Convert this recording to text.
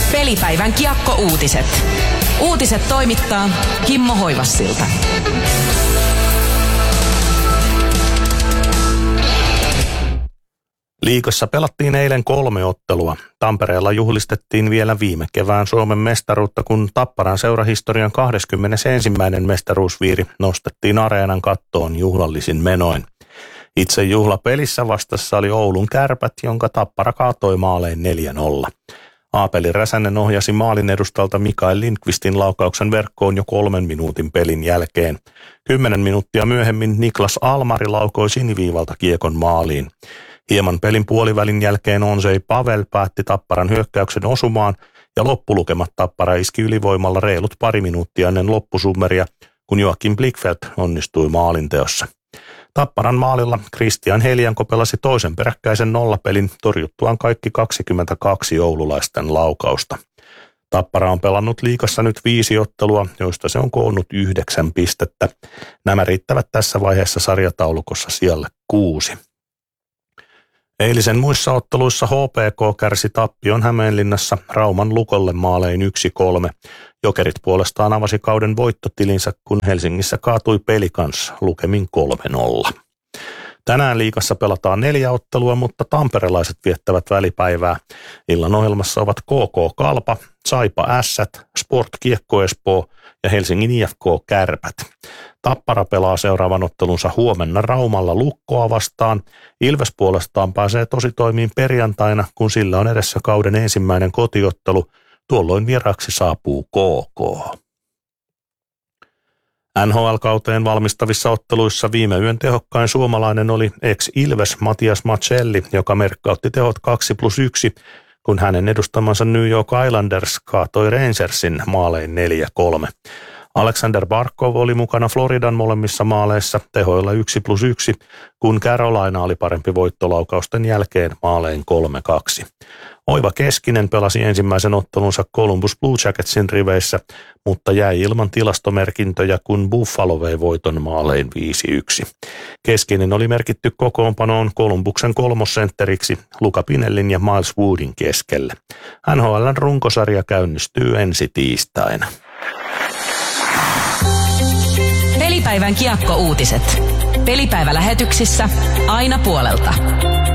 Pelipäivän Kiekko-uutiset. Uutiset toimittaa Kimmo Hoivassilta. Liigassa pelattiin eilen 3 ottelua. Tampereella juhlistettiin vielä viime kevään Suomen mestaruutta, kun Tapparan seurahistorian 21. mestaruusviiri nostettiin areenan kattoon juhlallisin menoin. Itse juhlapelissä vastassa oli Oulun Kärpät, jonka Tappara kaatoi maalein 4-0. Aapeli Räsänen ohjasi maalin edustalta Mikael Lindqvistin laukauksen verkkoon jo 3 minuutin pelin jälkeen. 10 minuuttia myöhemmin Niklas Almari laukoi siniviivalta kiekon maaliin. Hieman pelin puolivälin jälkeen Ondřej Pavel päätti Tapparan hyökkäyksen osumaan ja loppulukemat Tappara iski ylivoimalla reilut pari minuuttia ennen loppusummeria, kun Joakim Blichfeldt onnistui maalinteossa. Tapparan maalilla Christian Helianko pelasi toisen peräkkäisen nollapelin torjuttuaan kaikki 22 oululaisten laukausta. Tappara on pelannut liigassa nyt 5 ottelua, joista se on koonnut 9 pistettä. Nämä riittävät tässä vaiheessa sarjataulukossa sijalle 6. Eilisen muissa otteluissa HPK kärsi tappion Hämeenlinnassa Rauman Lukolle maalein 1-3. Jokerit puolestaan avasi kauden voittotilinsä, kun Helsingissä kaatui Pelikans lukemin 3-0. Tänään liigassa pelataan 4 ottelua, mutta tamperelaiset viettävät välipäivää. Illan ohjelmassa ovat KK Kalpa, Saipa Ässät, Sport Kiekko Espoo ja Helsingin IFK Kärpät. Tappara pelaa seuraavan ottelunsa huomenna Raumalla Lukkoa vastaan. Ilves puolestaan pääsee tositoimiin perjantaina, kun sillä on edessä kauden ensimmäinen kotiottelu. Tuolloin vieraaksi saapuu KK. NHL-kauteen valmistavissa otteluissa viime yön tehokkain suomalainen oli ex-Ilves Matias Maccelli, joka merkkautti tehot 2+1, kun hänen edustamansa New York Islanders kaatoi Rangersin maalein 4-3. Alexander Barkov oli mukana Floridan molemmissa maaleissa tehoilla 1+1, kun Carolina oli parempi voittolaukausten jälkeen maalein 3-2. Oiva Keskinen pelasi ensimmäisen ottelunsa Columbus Blue Jacketsin riveissä, mutta jäi ilman tilastomerkintöjä, kun Buffalo vei voiton maalein 5-1. Keskinen oli merkitty kokoonpanoon Columbuksen kolmosentteriksi Luka Pinellin ja Miles Woodin keskelle. NHL:n runkosarja käynnistyy ensi tiistaina. Pelipäivän Kiekko-uutiset. Pelipäivälähetyksissä aina puolelta.